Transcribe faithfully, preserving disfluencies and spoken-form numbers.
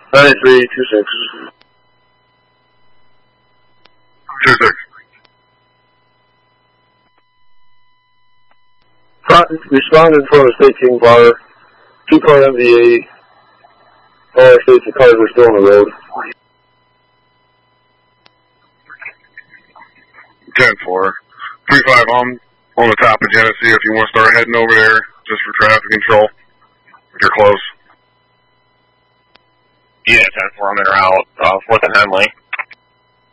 ninety-three, two six. two six. Respond in front of State King Bar. Two-car M V A. All states the cars are still on the road. ten four. three five, I'm on the top of Genesee if you want to start heading over there just for traffic control. If you're close. Yeah, ten four, I'm in route, uh, fourth and Henley.